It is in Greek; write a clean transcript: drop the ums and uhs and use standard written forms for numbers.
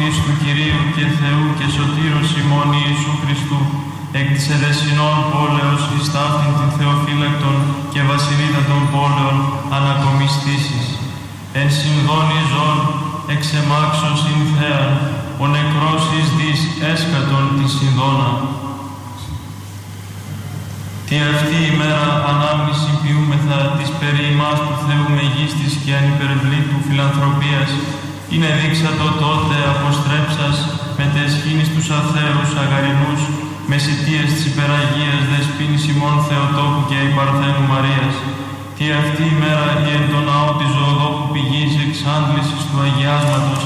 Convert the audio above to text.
σοφής του Κυρίου και Θεού και σωτήρος ημών Ιησού Χριστού, εκ της εδεσινών πόλεως εις ταύτην την Θεοφύλακτον και βασιλίτατον πόλεων ανακομιστήσεις. Εν συνδώνει ζών εξ εμάξος ειν θέαν, ο νεκρός εις δις έσκατον τη συνδώνα. Τι αυτή ημέρα ανάμνηση ποιούμεθα της περί ημάς του Θεού μεγίστης και ανυπερβλήτου φιλανθρωπίας, είναι δείξατο τότε αποστρέψας με τεσχήνης τους αθέους αγαρινούς, με σιτίες της υπεραγίας δεσποίνης ημών Θεοτόκου και η Παρθένου Μαρίας. Τι αυτή ημέρα η εν το ναό της ζωοδόχου πηγής εξάντλησης του αγιάσματος